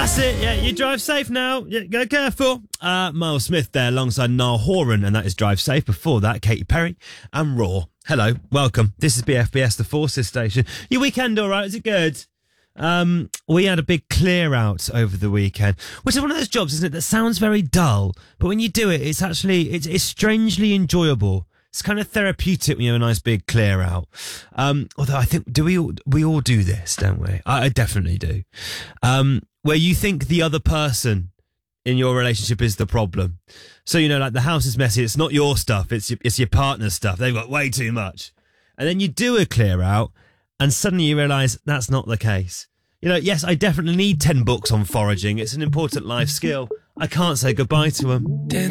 That's it, yeah, you drive safe now. Yeah, go careful. Miles Smith there alongside Niall Horan, and that is Drive Safe. Before that, Katy Perry and Raw. Hello, welcome. This is BFBS, the Forces Station. Your weekend all right? Is it good? We had a big clear out over the weekend, which is one of those jobs, isn't it, that sounds very dull, but when you do it, it's actually, it's strangely enjoyable. It's kind of therapeutic when you have a nice big clear out. Although I think, we all do this, don't we? I definitely do. Where you think the other person in your relationship is the problem. So, you know, like the house is messy. It's not your stuff. It's your partner's stuff. They've got way too much. And then you do a clear out and suddenly you realise that's not the case. You know, yes, I definitely need 10 books on foraging. It's an important life skill. I can't say goodbye to them.